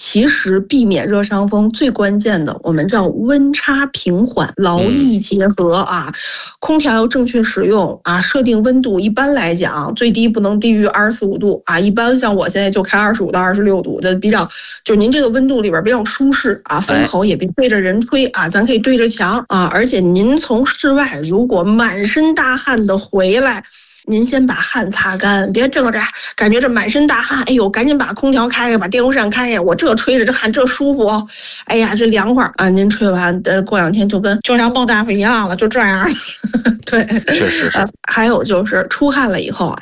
其实避免热伤风最关键的，我们叫温差平缓，劳逸结合啊。空调要正确使用啊，设定温度一般来讲最低不能低于24、5度啊。一般像我现在就开25到26度的，比较就您这个温度里边比较舒适啊，风口也别对着人吹啊，咱可以对着墙啊。而且您从室外如果满身大汗的回来，您先把汗擦干，别正着感觉这满身大汗，哎呦，赶紧把空调开开，把电风扇开开，我这吹着这汗这舒服哦，哎呀这凉快啊！您吹完，过2天就跟就像蹦大夫一样了，就这样了。对， 是。 还有就是出汗了以后啊。